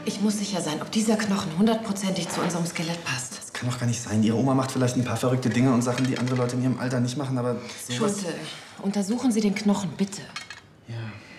Ich muss sicher sein, ob dieser Knochen hundertprozentig zu unserem Skelett passt. Das kann doch gar nicht sein. Ihre Oma macht vielleicht ein paar verrückte Dinge und Sachen, die andere Leute in ihrem Alter nicht machen, aber sowas... Schulte, untersuchen Sie den Knochen, bitte. Ja.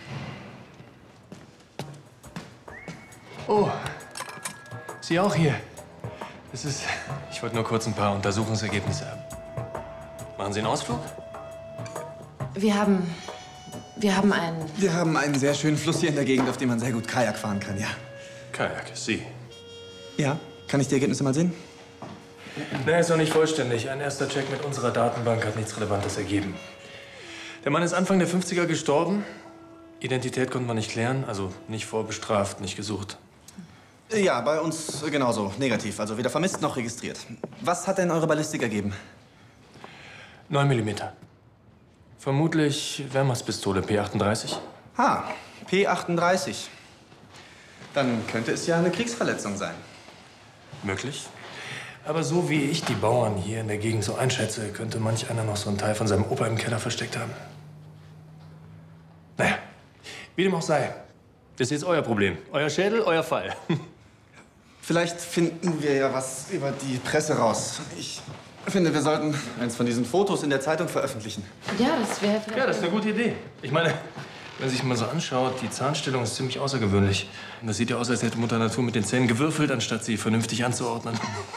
Oh, Sie auch hier? Das ist... Ich wollte nur kurz ein paar Untersuchungsergebnisse haben. Machen Sie einen Ausflug? Wir haben einen... Wir haben einen sehr schönen Fluss hier in der Gegend, auf dem man sehr gut Kajak fahren kann, ja. Kajak, Sie. Ja, kann ich die Ergebnisse mal sehen? Nee, ist noch nicht vollständig. Ein erster Check mit unserer Datenbank hat nichts Relevantes ergeben. Der Mann ist Anfang der 50er gestorben. Identität konnten wir nicht klären, also nicht vorbestraft, nicht gesucht. Ja, bei uns genauso. Negativ, also weder vermisst noch registriert. Was hat denn eure Ballistik ergeben? 9 mm. Vermutlich Wehrmachtspistole P38. P38. Dann könnte es ja eine Kriegsverletzung sein. Möglich. Aber so wie ich die Bauern hier in der Gegend so einschätze, könnte manch einer noch so einen Teil von seinem Opa im Keller versteckt haben. Naja, wie dem auch sei. Das ist jetzt euer Problem. Euer Schädel, euer Fall. Vielleicht finden wir ja was über die Presse raus. Ich finde, wir sollten eins von diesen Fotos in der Zeitung veröffentlichen. Ja, das wäre vielleicht... Ja, das ist eine gute Idee. Ich meine, wenn man sich mal so anschaut, die Zahnstellung ist ziemlich außergewöhnlich. Und das sieht ja aus, als hätte Mutter Natur mit den Zähnen gewürfelt, anstatt sie vernünftig anzuordnen.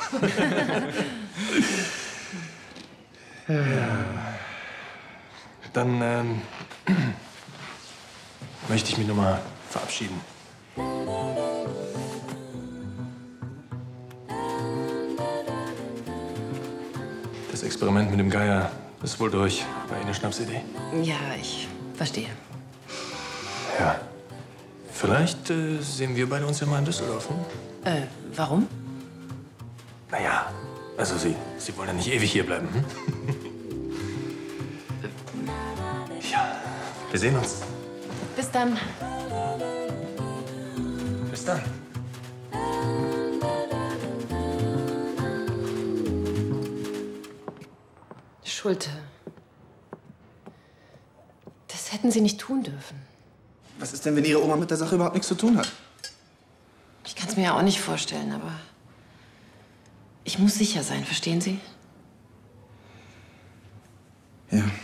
Ja. Dann möchte ich mich noch mal verabschieden. Das Experiment mit dem Geier ist wohl durch. War eine Schnapsidee. Ja, ich verstehe. Ja. Vielleicht sehen wir beide uns ja mal in Düsseldorf, hm? Warum? Naja, also Sie wollen ja nicht ewig hier bleiben, hm? Ja, wir sehen uns. Bis dann. Bis dann. Schulte. Das hätten Sie nicht tun dürfen. Was ist denn, wenn Ihre Oma mit der Sache überhaupt nichts zu tun hat? Ich kann es mir ja auch nicht vorstellen, aber ich muss sicher sein, verstehen Sie? Ja.